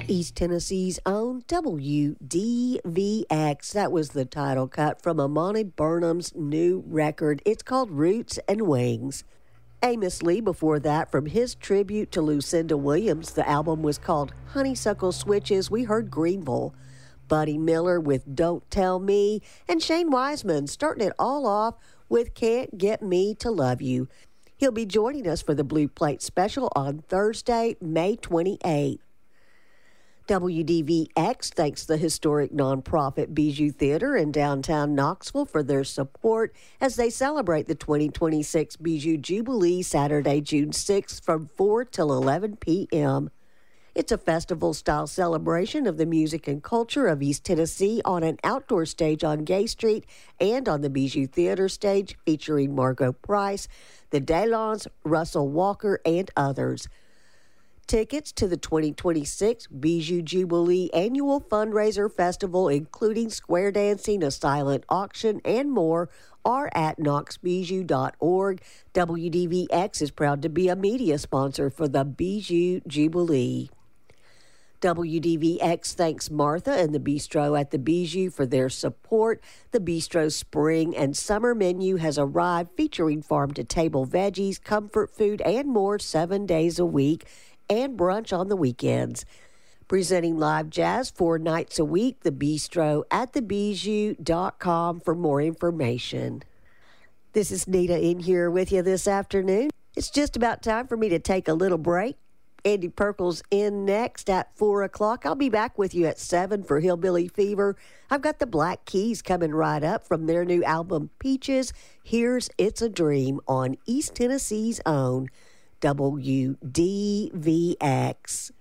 East Tennessee's own WDVX. That was the title cut from Amani Burnham's new record. It's called Roots and Wings. Amos Lee before that from his tribute to Lucinda Williams. The album was called Honeysuckle Switches. We heard Greenville. Buddy Miller with Don't Tell Me. And Shane Wiseman starting it all off with Can't Get Me to Love You. He'll be joining us for the Blue Plate Special on Thursday, May 28th. WDVX thanks the historic nonprofit Bijou Theater in downtown Knoxville for their support as they celebrate the 2026 Bijou Jubilee Saturday, June 6th from 4 till 11 p.m. It's a festival-style celebration of the music and culture of East Tennessee on an outdoor stage on Gay Street and on the Bijou Theater stage featuring Margot Price, the Delons, Russell Walker, and others. Tickets to the 2026 Bijou Jubilee Annual Fundraiser Festival, including square dancing, a silent auction, and more, are at knoxbijou.org. WDVX is proud to be a media sponsor for the Bijou Jubilee. WDVX thanks Martha and the Bistro at the Bijou for their support. The Bistro's spring and summer menu has arrived, featuring farm-to-table veggies, comfort food, and more 7 days a week, and brunch on the weekends. Presenting live jazz 4 nights a week, the Bistro at thebijou.com for more information. This is Nita in here with you this afternoon. It's just about time for me to take a little break. Andy Perkle's in next at 4 o'clock. I'll be back with you at 7 for Hillbilly Fever. I've got the Black Keys coming right up from their new album, Peaches. Here's It's a Dream on East Tennessee's own WDVX.